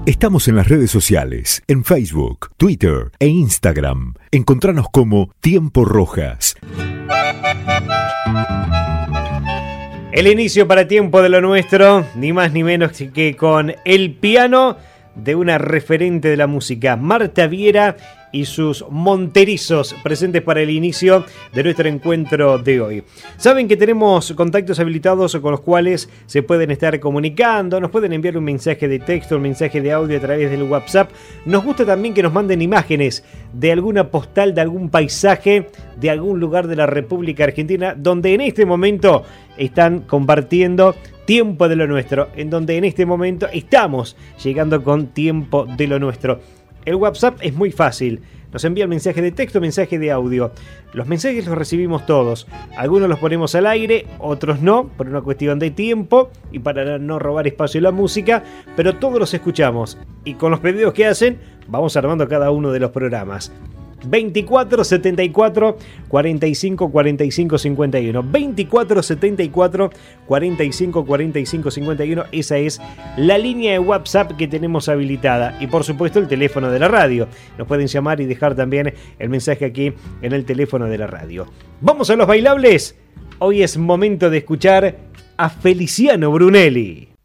Estamos en las redes sociales, en Facebook, Twitter e Instagram. Encontranos como Tiempo Rojas. El inicio para Tiempo de lo Nuestro, ni más ni menos que con el piano de una referente de la música, Marta Viera y sus Monterizos, presentes para el inicio de nuestro encuentro de hoy. Saben que tenemos contactos habilitados con los cuales se pueden estar comunicando, nos pueden enviar un mensaje de texto, un mensaje de audio a través del WhatsApp. Nos gusta también que nos manden imágenes de alguna postal, de algún paisaje, de algún lugar de la República Argentina, donde en este momento están compartiendo Tiempo de lo Nuestro, en donde en este momento estamos llegando con Tiempo de lo Nuestro. El WhatsApp es muy fácil. Nos envían mensaje de texto, mensaje de audio. Los mensajes los recibimos todos. Algunos los ponemos al aire, otros no, por una cuestión de tiempo y para no robar espacio a la música, pero todos los escuchamos. Y con los pedidos que hacen, vamos armando cada uno de los programas. 24 74 45 45 51. 24 74 45 45 51. Esa es la línea de WhatsApp que tenemos habilitada. Y por supuesto el teléfono de la radio. Nos pueden llamar y dejar también el mensaje aquí en el teléfono de la radio. Vamos a los bailables. Hoy es momento de escuchar a Feliciano Brunelli.